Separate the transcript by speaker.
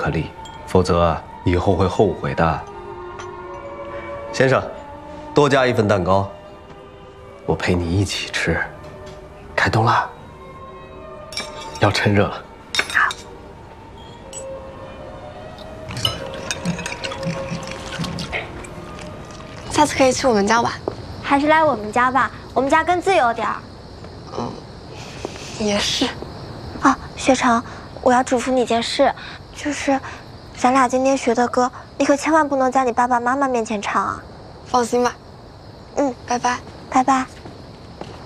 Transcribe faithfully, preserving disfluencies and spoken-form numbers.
Speaker 1: 可丽，否则以后会后悔的。先生，多加一份蛋糕，我陪你一起吃。开动了，要趁热了。
Speaker 2: 好。下次可以去我们家玩，
Speaker 3: 还是来我们家吧，我们家更自由点儿。
Speaker 2: 嗯，也是。
Speaker 3: 啊，雪成，我要嘱咐你件事，就是，咱俩今天学的歌，你可千万不能在你爸爸妈妈面前唱啊。
Speaker 2: 放心吧。嗯，拜拜，
Speaker 3: 拜拜。